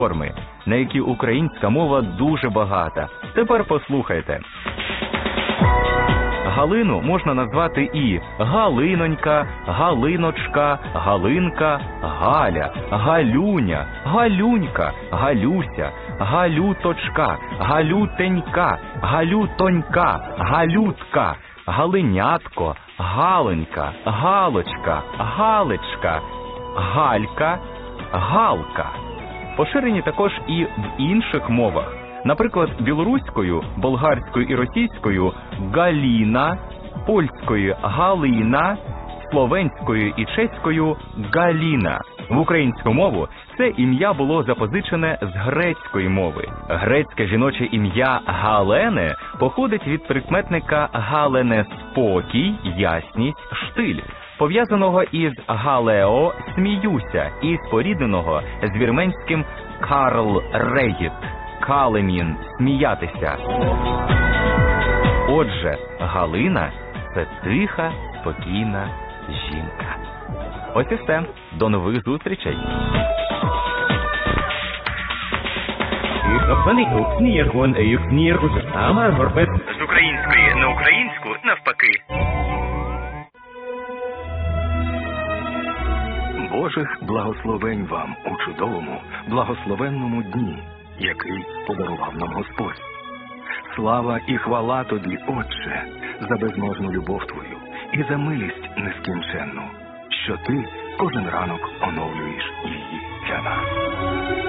форми, на які українська мова дуже багата. Тепер послухайте. Галину можна назвати і Галинонька, Галиночка, Галинка, Галя, Галюня, Галюнька, Галюся, Галюточка, Галютенька, Галютонька, Галютка, Галинятко, Галенька, Галочка, Галечка, Галька, Галка. Поширені також і в інших мовах. Наприклад, білоруською, болгарською і російською Галіна, польською Галина, словенською і чеською Галіна. В українську мову це ім'я було запозичене з грецької мови. Грецьке жіноче ім'я Галене походить від прикметника Галене – спокій, ясність, штиль, пов'язаного із Галео – сміюся, і спорідненого з вірменським Карл Регіт – калемін – сміятися. Отже, Галина – це тиха, спокійна жінка. Ось і все. До нових зустрічей. З української на українську навпаки. Божих благословень вам у чудовому, благословенному дні, який подарував нам Господь. Слава і хвала тобі, Отче, за безможну любов твою і за милість нескінченну, що ти кожен ранок оновлюєш її для нас.